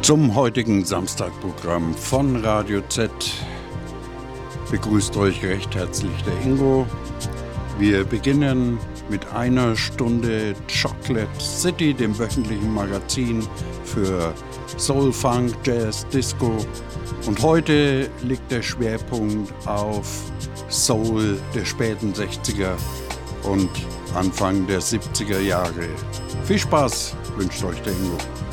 Zum heutigen Samstagprogramm von Radio Z begrüßt euch recht herzlich der Ingo. Wir beginnen mit einer Stunde Chocolate City, dem wöchentlichen Magazin für Soul, Funk, Jazz, Disco. Und heute liegt der Schwerpunkt auf Soul der späten 60er und Anfang der 70er Jahre. Viel Spaß wünscht euch der Ingo.